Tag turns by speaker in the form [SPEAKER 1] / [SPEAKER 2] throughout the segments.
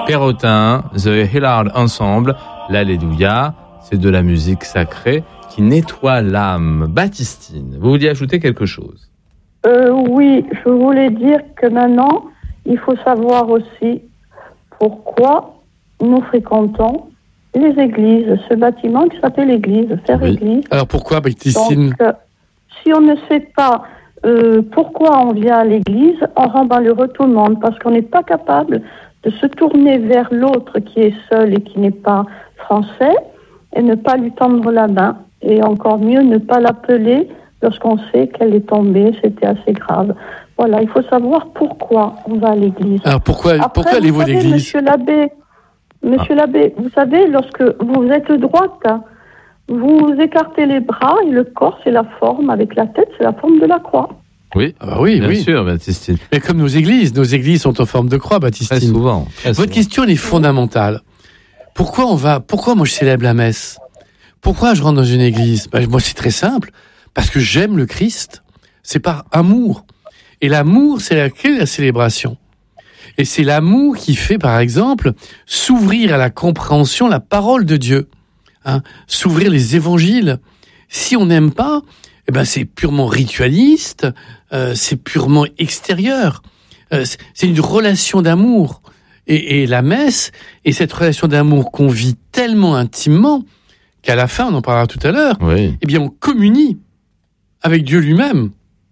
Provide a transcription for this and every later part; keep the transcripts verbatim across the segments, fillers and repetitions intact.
[SPEAKER 1] Perrotin, The Hillard Ensemble, l'Alléluia, c'est de la musique sacrée qui nettoie l'âme. Baptistine, vous vouliez ajouter quelque chose ?
[SPEAKER 2] euh, Oui, je voulais dire que maintenant, il faut savoir aussi pourquoi nous fréquentons les églises, ce bâtiment qui s'appelle l'église, faire
[SPEAKER 3] oui.
[SPEAKER 2] église.
[SPEAKER 3] Alors pourquoi, Baptistine ?
[SPEAKER 2] Donc, euh, si on ne sait pas euh, pourquoi on vient à l'église, on rend malheureux tout le monde, parce qu'on n'est pas capable de se tourner vers l'autre qui est seul et qui n'est pas français, et ne pas lui tendre la main, et encore mieux, ne pas l'appeler lorsqu'on sait qu'elle est tombée, c'était assez grave. Voilà, il faut savoir pourquoi on va à l'église.
[SPEAKER 3] Alors pourquoi,
[SPEAKER 2] Après,
[SPEAKER 3] pourquoi allez-vous à
[SPEAKER 2] savez,
[SPEAKER 3] l'église ?
[SPEAKER 2] Monsieur l'abbé, Monsieur ah. l'abbé, vous savez, lorsque vous êtes droite, vous écartez les bras et le corps, c'est la forme, avec la tête, c'est la forme de la croix.
[SPEAKER 1] Oui,
[SPEAKER 3] ah bah oui,
[SPEAKER 1] bien
[SPEAKER 3] oui.
[SPEAKER 1] sûr, Baptistine.
[SPEAKER 3] Mais comme nos églises, nos églises sont en forme de croix, Baptistine.
[SPEAKER 1] Très souvent. Très
[SPEAKER 3] Votre
[SPEAKER 1] souvent.
[SPEAKER 3] question, elle est fondamentale. Pourquoi on va, pourquoi moi je célèbre la messe ? Pourquoi je rentre dans une église ? Ben, moi, c'est très simple. Parce que j'aime le Christ. C'est par amour. Et l'amour, c'est la clé de la célébration. Et c'est l'amour qui fait, par exemple, s'ouvrir à la compréhension, la parole de Dieu. Hein, s'ouvrir les évangiles. Si on n'aime pas, eh ben c'est purement ritualiste, euh, c'est purement extérieur. Euh, c'est une relation d'amour. Et, et la messe est cette relation d'amour qu'on vit tellement intimement qu'à la fin, on en parlera tout à l'heure,
[SPEAKER 1] oui.
[SPEAKER 3] eh bien on communie avec Dieu lui-même.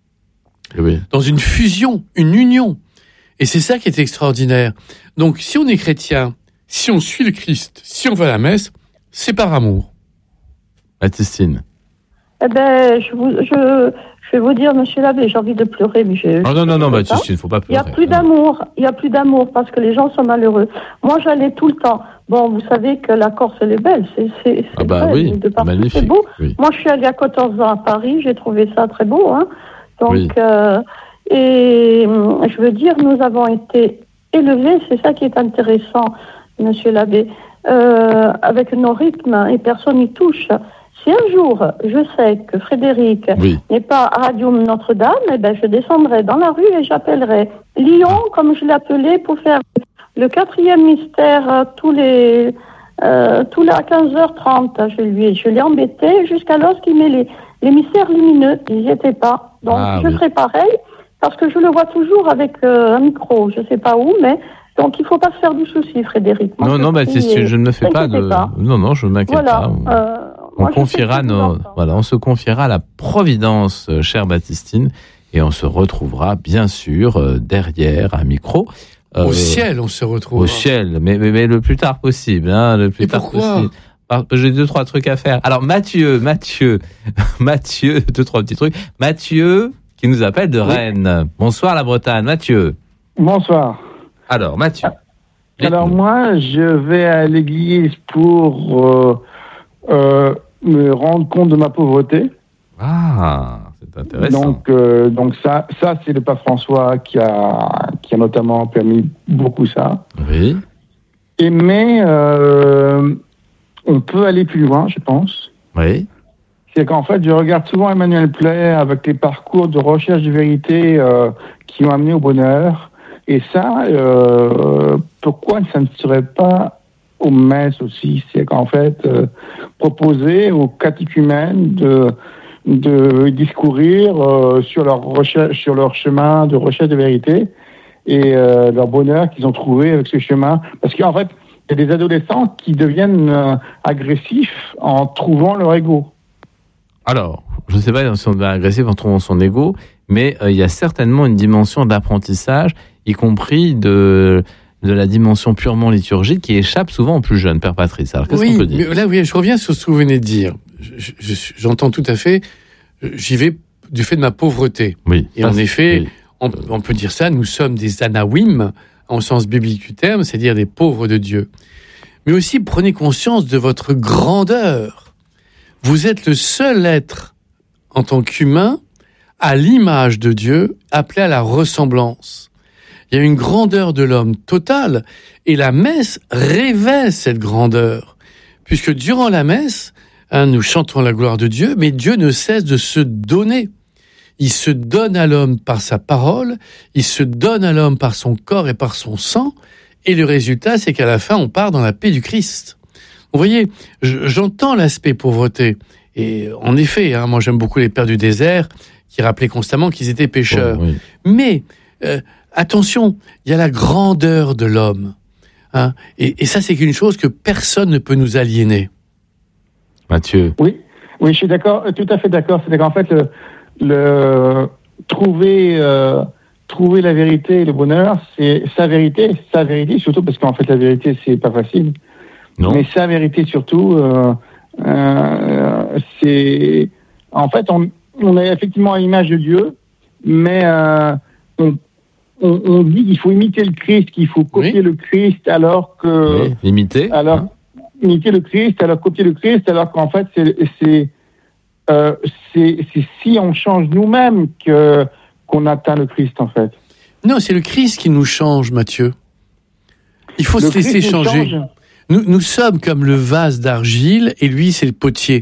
[SPEAKER 1] Oui.
[SPEAKER 3] Dans une fusion, une union. Et c'est ça qui est extraordinaire. Donc, si on est chrétien, si on suit le Christ, si on va à la messe, c'est par amour.
[SPEAKER 1] Baptistine.
[SPEAKER 2] Eh ben, je, vous, je, je vais vous dire, monsieur l'abbé, j'ai envie de pleurer, mais je...
[SPEAKER 1] Oh non, non, non, Baptistine, il ne faut pas pleurer.
[SPEAKER 2] Il n'y a plus d'amour, il n'y a plus d'amour, parce que les gens sont malheureux. Moi, j'allais tout le temps. Bon, vous savez que la Corse, elle est belle, c'est, c'est, c'est
[SPEAKER 1] ah bah
[SPEAKER 2] belle,
[SPEAKER 1] oui,
[SPEAKER 2] de partout,
[SPEAKER 1] magnifique.
[SPEAKER 2] c'est beau.
[SPEAKER 1] Oui.
[SPEAKER 2] Moi, je suis allée à quatorze ans à Paris, j'ai trouvé ça très beau, hein. Donc,
[SPEAKER 1] oui.
[SPEAKER 2] euh, et je veux dire, nous avons été élevés, c'est ça qui est intéressant, monsieur l'abbé, euh, avec nos rythmes, et personne n'y touche. Si un jour, je sais que Frédéric
[SPEAKER 1] oui.
[SPEAKER 2] n'est pas à Radio Notre-Dame, eh ben, je descendrai dans la rue et j'appellerai Lyon, comme je l'appelais, pour faire le quatrième mystère euh, tous les, euh, tous les à quinze heures trente. Je lui, je l'ai embêté jusqu'à lorsqu'il met les, les mystères lumineux. Ils n'y étaient pas. Donc,
[SPEAKER 1] ah,
[SPEAKER 2] je
[SPEAKER 1] oui.
[SPEAKER 2] ferai pareil, parce que je le vois toujours avec euh, un micro. Je ne sais pas où, mais donc il ne faut pas se faire du souci, Frédéric. Moi,
[SPEAKER 1] non,
[SPEAKER 2] je
[SPEAKER 1] non, Baptiste,
[SPEAKER 2] et...
[SPEAKER 1] je ne me fais pas de...
[SPEAKER 2] pas.
[SPEAKER 1] Non, non, je ne m'inquiète
[SPEAKER 2] voilà,
[SPEAKER 1] pas.
[SPEAKER 2] Euh,
[SPEAKER 1] On
[SPEAKER 2] Moi,
[SPEAKER 1] confiera nos, voilà, on se confiera à la providence, euh, chère Baptistine, et on se retrouvera bien sûr euh, derrière un micro.
[SPEAKER 3] Euh, au ciel, on se retrouve.
[SPEAKER 1] Au ciel, mais, mais, mais le plus tard possible, hein, le plus
[SPEAKER 3] et
[SPEAKER 1] tard
[SPEAKER 3] pourquoi
[SPEAKER 1] possible. Alors, j'ai deux trois trucs à faire. Alors Mathieu, Mathieu, Mathieu, deux trois petits trucs. Mathieu qui nous appelle de Rennes. Oui. Bonsoir la Bretagne, Mathieu.
[SPEAKER 4] Bonsoir.
[SPEAKER 1] Alors Mathieu.
[SPEAKER 4] Alors moi, je vais à l'église pour euh, euh, me rendre compte de ma pauvreté.
[SPEAKER 1] Ah, c'est intéressant.
[SPEAKER 4] Donc, euh, donc ça, ça c'est le pape François qui a, qui a notamment permis beaucoup ça.
[SPEAKER 1] Oui.
[SPEAKER 4] Et mais euh, on peut aller plus loin, je pense.
[SPEAKER 1] Oui.
[SPEAKER 4] C'est qu'en fait, je regarde souvent Emmanuel Play avec les parcours de recherche de vérité euh, qui m'ont amené au bonheur. Et ça, euh, pourquoi ça ne serait pas aux messes aussi ? C'est qu'en fait, euh, proposer aux catéchumènes de, de discourir euh, sur leur recherche, sur leur chemin de recherche de vérité et euh, leur bonheur qu'ils ont trouvé avec ce chemin. Parce qu'en fait, il y a des adolescents qui deviennent euh, agressifs en trouvant leur ego.
[SPEAKER 1] Alors, je ne sais pas si on devient agressif en trouvant son ego, mais euh, il y a certainement une dimension d'apprentissage, y compris de, de la dimension purement liturgique, qui échappe souvent aux plus jeunes, Père Patrice. Alors, qu'est-ce
[SPEAKER 3] oui,
[SPEAKER 1] qu'on peut dire ?
[SPEAKER 3] Mais là, oui, je reviens sur ce que vous venez de dire. Je, je, j'entends tout à fait. J'y vais du fait de ma pauvreté.
[SPEAKER 1] Oui.
[SPEAKER 3] Et en effet,
[SPEAKER 1] oui.
[SPEAKER 3] on, on peut dire ça, nous sommes des anawim, en sens biblique du terme, c'est-à-dire des pauvres de Dieu. Mais aussi, prenez conscience de votre grandeur. Vous êtes le seul être, en tant qu'humain, à l'image de Dieu, appelé à la ressemblance. Il y a une grandeur de l'homme totale, et la messe révèle cette grandeur. Puisque durant la messe, hein, nous chantons la gloire de Dieu, mais Dieu ne cesse de se donner. Il se donne à l'homme par sa parole, il se donne à l'homme par son corps et par son sang, Et le résultat, c'est qu'à la fin, on part dans la paix du Christ. Vous voyez, j'entends l'aspect pauvreté. Et en effet, hein, moi j'aime beaucoup les pères du désert qui rappelaient constamment qu'ils étaient pécheurs. Oh, oui. Mais euh, attention, il y a la grandeur de l'homme. Hein, et, et ça, c'est une chose que personne ne peut nous aliéner.
[SPEAKER 1] Mathieu.
[SPEAKER 4] Oui, oui, je suis d'accord, tout à fait d'accord. C'est qu'en fait, le, le trouver, euh, trouver la vérité et le bonheur, c'est sa vérité, sa vérité, surtout parce qu'en fait, la vérité, c'est pas facile. Non. Mais sa vérité, surtout, euh, euh, c'est... En fait, on, on est effectivement à l'image de Dieu, mais euh, on, on, on dit qu'il faut imiter le Christ, qu'il faut copier oui. le Christ, alors que...
[SPEAKER 1] Oui, imiter.
[SPEAKER 4] Alors, hein. Imiter le Christ, alors copier le Christ, alors qu'en fait, c'est, c'est, euh, c'est, c'est si on change nous-mêmes que, qu'on atteint le Christ, en fait.
[SPEAKER 3] Non, c'est le Christ qui nous change, Mathieu. Il faut le se laisser Christ changer. Nous, nous, nous sommes comme le vase d'argile, et lui, c'est le potier.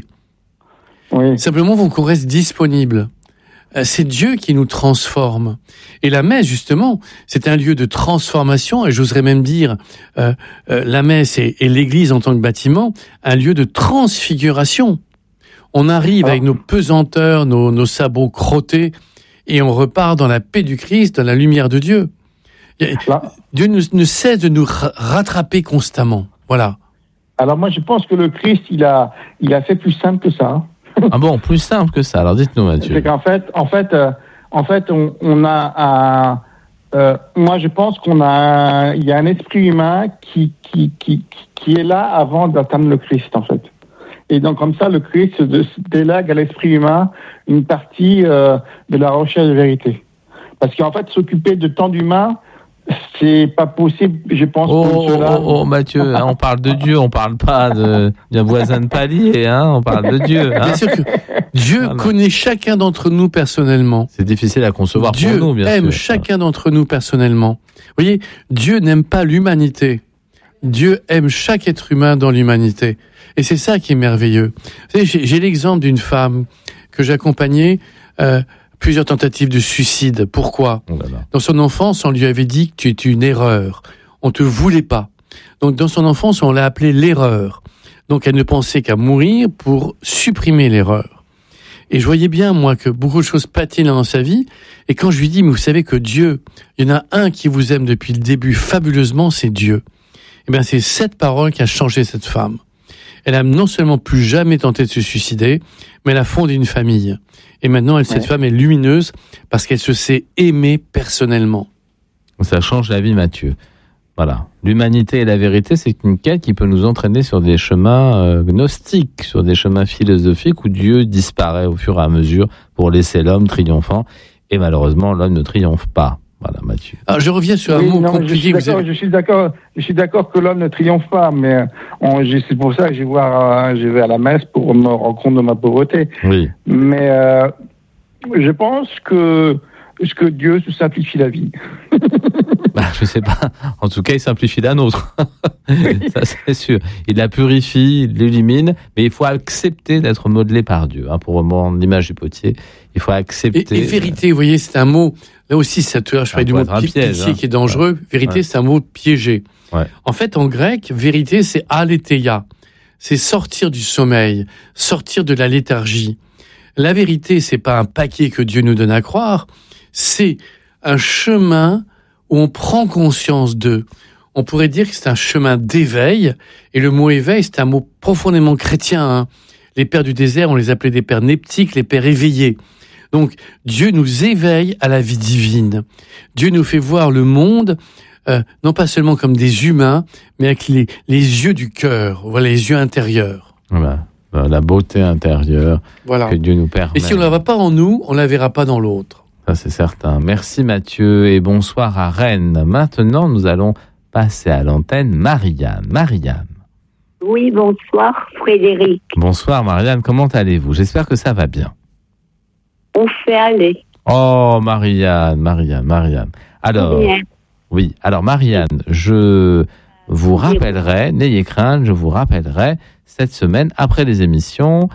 [SPEAKER 3] Oui. Simplement, il faut qu'on reste disponible. C'est Dieu qui nous transforme. Et la messe, justement, c'est un lieu de transformation, et j'oserais même dire, euh, euh, la messe et, et l'Église en tant que bâtiment, un lieu de transfiguration. On arrive Alors, avec nos pesanteurs, nos, nos sabots crottés, et on repart dans la paix du Christ, dans la lumière de Dieu. Là. Dieu ne, ne cesse de nous rattraper constamment. Voilà.
[SPEAKER 4] Alors moi, je pense que le Christ, il a, il a fait plus simple que ça.
[SPEAKER 1] Ah bon, plus simple que ça. Alors dites-nous, Mathieu.
[SPEAKER 4] C'est qu'en fait, en fait, euh, en fait, on, on a un. Euh, moi, je pense qu'on a. Un, il y a un esprit humain qui qui qui qui est là avant d'atteindre le Christ, en fait. Et donc comme ça, le Christ se délègue à l'esprit humain une partie euh, de la recherche de vérité. Parce qu'en fait, s'occuper de tant d'humains, c'est pas possible, je pense.
[SPEAKER 1] Oh, pour cela. oh, oh, Mathieu, hein, on parle de Dieu, on parle pas de, d'un voisin de palier, hein, on parle de Dieu. Hein.
[SPEAKER 3] Bien sûr que Dieu voilà. connaît chacun d'entre nous personnellement.
[SPEAKER 1] C'est difficile à concevoir
[SPEAKER 3] Dieu
[SPEAKER 1] pour nous, bien sûr.
[SPEAKER 3] Dieu aime chacun d'entre nous personnellement. Vous voyez, Dieu n'aime pas l'humanité. Dieu aime chaque être humain dans l'humanité. Et c'est ça qui est merveilleux. Vous savez, j'ai, j'ai l'exemple d'une femme que j'accompagnais, euh, plusieurs tentatives de suicide. Pourquoi ? Oh là là. Dans son enfance, on lui avait dit que tu étais une erreur. On te voulait pas. Donc, dans son enfance, on l'a appelée l'erreur. Donc, elle ne pensait qu'à mourir pour supprimer l'erreur. Et je voyais bien, moi, que beaucoup de choses patinaient dans sa vie. Et quand je lui dis, mais vous savez que Dieu, il y en a un qui vous aime depuis le début fabuleusement, c'est Dieu. Eh bien, c'est cette parole qui a changé cette femme. Elle a non seulement plus jamais tenté de se suicider, mais elle a fondé une famille. Et maintenant, elle, cette ouais. femme est lumineuse parce qu'elle se sait aimer personnellement.
[SPEAKER 1] Ça change la vie, Mathieu. Voilà. L'humanité et la vérité, c'est une quête qui peut nous entraîner sur des chemins euh, gnostiques, sur des chemins philosophiques où Dieu disparaît au fur et à mesure pour laisser l'homme triomphant. Et malheureusement, l'homme ne triomphe pas. Voilà, Mathieu.
[SPEAKER 3] Alors, je reviens sur un oui, mot non, compliqué.
[SPEAKER 4] Je suis, d'accord,
[SPEAKER 3] avez...
[SPEAKER 4] je suis d'accord. Je suis d'accord que l'homme ne triomphe pas, mais on, c'est pour ça que je vais voir, je vais à la messe pour me rendre compte de ma pauvreté.
[SPEAKER 1] Oui.
[SPEAKER 4] Mais euh, je pense que que Dieu se simplifie la vie.
[SPEAKER 1] Bah, je sais pas. En tout cas, il simplifie la nôtre. Oui. Ça, c'est sûr. Il la purifie, il l'élimine, mais il faut accepter d'être modelé par Dieu. Hein, pour reprendre l'image du potier, il faut accepter.
[SPEAKER 3] Et, et vérité, vous voyez, c'est un mot. Là aussi, ça te, je parlais du mot piège, hein. qui est dangereux. Ouais. Vérité, ouais. c'est un mot piégé.
[SPEAKER 1] Ouais.
[SPEAKER 3] En fait, en grec, vérité, c'est aletheia. C'est sortir du sommeil, sortir de la léthargie. La vérité, c'est pas un paquet que Dieu nous donne à croire. C'est un chemin où on prend conscience de. On pourrait dire que c'est un chemin d'éveil. Et le mot éveil, c'est un mot profondément chrétien. Hein. Les pères du désert, on les appelait des pères neptiques, les pères éveillés. Donc, Dieu nous éveille à la vie divine. Dieu nous fait voir le monde, euh, non pas seulement comme des humains, mais avec les, les yeux du cœur, voilà, les yeux intérieurs.
[SPEAKER 1] Voilà, la beauté intérieure voilà. que Dieu nous permet.
[SPEAKER 3] Et si on ne la voit pas en nous, on ne la verra pas dans l'autre.
[SPEAKER 1] Ça, c'est certain. Merci Mathieu et bonsoir à Rennes. Maintenant, nous allons passer à l'antenne Marianne. Marianne.
[SPEAKER 5] Oui, bonsoir Frédéric.
[SPEAKER 1] Bonsoir Marianne, comment allez-vous ? J'espère que ça va bien.
[SPEAKER 5] On fait aller.
[SPEAKER 1] Oh, Marianne, Marianne, Marianne. Alors, bien. oui, alors Marianne, je vous rappellerai, n'ayez crainte, je vous rappellerai cette semaine après les émissions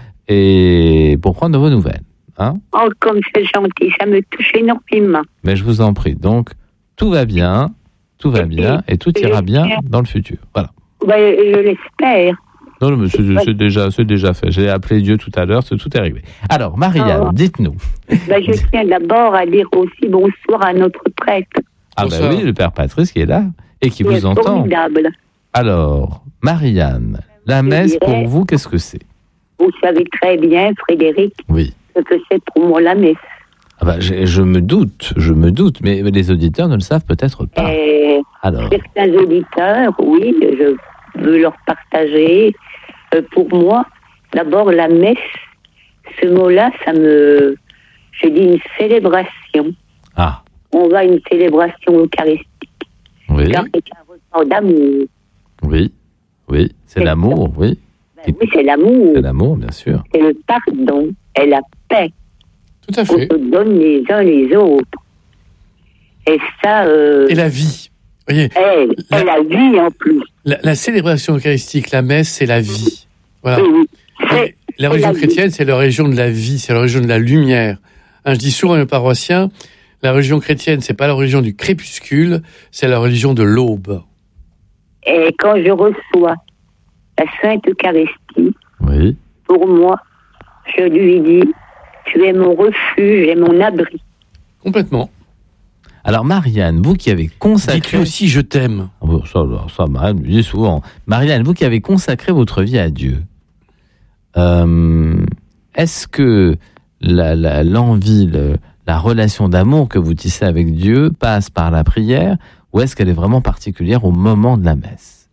[SPEAKER 1] et pour prendre de vos nouvelles. Hein ?
[SPEAKER 5] Oh, comme c'est gentil, ça me touche énormément.
[SPEAKER 1] Mais je vous en prie. Donc, tout va bien, tout va bien et tout ira bien dans le futur. Voilà.
[SPEAKER 5] Ben, je l'espère.
[SPEAKER 1] Non, non mais c'est, c'est, déjà, c'est déjà fait. J'ai appelé Dieu tout à l'heure, c'est, tout est réglé. Alors, Marianne,
[SPEAKER 5] oh.
[SPEAKER 1] dites-nous.
[SPEAKER 5] Ben, je tiens d'abord à dire aussi bonsoir à notre prêtre.
[SPEAKER 1] Ah ben oui, le Père Patrice qui est là et qui vous entend.
[SPEAKER 5] Formidable.
[SPEAKER 1] Alors, Marianne, la
[SPEAKER 5] Je
[SPEAKER 1] messe
[SPEAKER 5] dirais,
[SPEAKER 1] pour vous, qu'est-ce que c'est?
[SPEAKER 5] Vous savez très bien, Frédéric,
[SPEAKER 1] Oui.
[SPEAKER 5] ce que c'est pour moi la messe.
[SPEAKER 1] Ah ben, je, je me doute, je me doute, mais les auditeurs ne le savent peut-être pas.
[SPEAKER 5] Et
[SPEAKER 1] Alors,
[SPEAKER 5] certains auditeurs, oui, je veux leur partager. Euh, pour moi, d'abord, la messe, ce mot-là, ça me... Je dis une célébration.
[SPEAKER 1] ah,
[SPEAKER 5] On va à une célébration eucharistique.
[SPEAKER 1] oui,
[SPEAKER 5] Car c'est un repas d'amour.
[SPEAKER 1] oui, oui, c'est,
[SPEAKER 5] C'est
[SPEAKER 1] l'amour, oui,
[SPEAKER 5] Ben oui, c'est l'amour.
[SPEAKER 1] c'est l'amour, bien sûr.
[SPEAKER 5] C'est le pardon et la paix
[SPEAKER 3] Tout à
[SPEAKER 5] qu'on
[SPEAKER 3] fait.
[SPEAKER 5] se donne les uns les autres. Et ça... Euh,
[SPEAKER 3] Et la vie. Vous voyez,
[SPEAKER 5] et,
[SPEAKER 3] la-
[SPEAKER 5] et la vie en plus.
[SPEAKER 3] la, la célébration eucharistique, la messe, c'est la vie. Voilà.
[SPEAKER 5] Oui, oui. C'est-
[SPEAKER 3] Et la
[SPEAKER 5] c'est
[SPEAKER 3] religion
[SPEAKER 5] la vie.
[SPEAKER 3] chrétienne, c'est la religion de la vie, c'est la religion de la lumière. Hein, je dis souvent à mes paroissiens, la religion chrétienne, c'est pas la religion du crépuscule, c'est la religion de l'aube.
[SPEAKER 5] Et quand je reçois la Sainte Eucharistie,
[SPEAKER 1] Oui,
[SPEAKER 5] pour moi, je lui dis, tu es mon refuge et mon abri.
[SPEAKER 3] Complètement.
[SPEAKER 1] alors Marianne, vous qui avez consacré...
[SPEAKER 3] Dites-lui aussi, je t'aime.
[SPEAKER 1] Ah bon, ça, ça, Marianne me dit souvent. Marianne, vous qui avez consacré votre vie à Dieu, euh, est-ce que la, la, l'envie, le, la relation d'amour que vous tissez avec Dieu passe par la prière ou est-ce qu'elle est vraiment particulière au moment de la messe?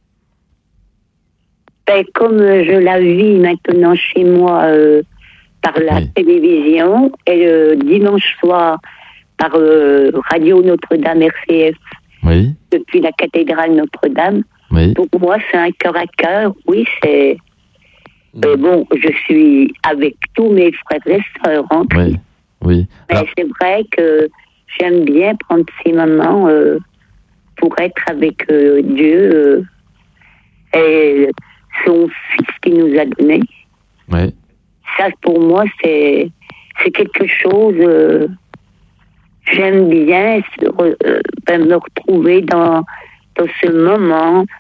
[SPEAKER 5] Ben, comme je la vis maintenant chez moi euh, par la
[SPEAKER 1] Oui.
[SPEAKER 5] télévision et le dimanche soir par euh, Radio Notre-Dame R C F
[SPEAKER 1] Oui,
[SPEAKER 5] depuis la cathédrale Notre-Dame,
[SPEAKER 1] oui,
[SPEAKER 5] pour moi c'est un cœur à cœur, oui, c'est... Euh, bon, je suis avec tous mes frères et sœurs, hein,
[SPEAKER 1] oui, oui.
[SPEAKER 5] mais
[SPEAKER 1] Alors,
[SPEAKER 5] c'est vrai que j'aime bien prendre ces moments euh, pour être avec euh, Dieu euh, et son Fils qui nous a donné.
[SPEAKER 1] oui,
[SPEAKER 5] Ça, pour moi, c'est, c'est quelque chose... Euh, j'aime bien se re- euh, ben, me retrouver dans, dans ce moment